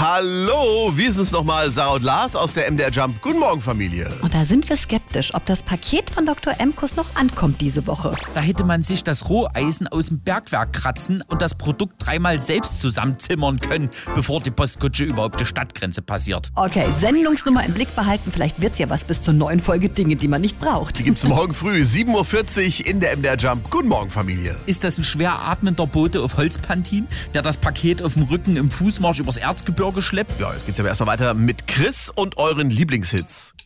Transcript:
Hallo, wir sind's nochmal, Sarah und Lars aus der MDR Jump. Guten Morgen, Familie. Und da sind wir skeptisch, ob das Paket von Dr. Emkus noch ankommt diese Woche. Da hätte man sich das Roheisen aus dem Bergwerk kratzen und das Produkt dreimal selbst zusammenzimmern können, bevor die Postkutsche überhaupt die Stadtgrenze passiert. Okay, Sendungsnummer im Blick behalten. Vielleicht wird's ja was bis zur neuen Folge Dinge, die man nicht braucht. Die gibt's morgen früh, 7.40 Uhr in der MDR Jump. Guten Morgen, Familie. Ist das ein schwer atmender Bote auf Holzpantin, der das Paket auf dem Rücken im Fußmarsch übers Erzgebirge schleppt? Ja, jetzt geht's aber erstmal weiter mit Chris und euren Lieblingshits.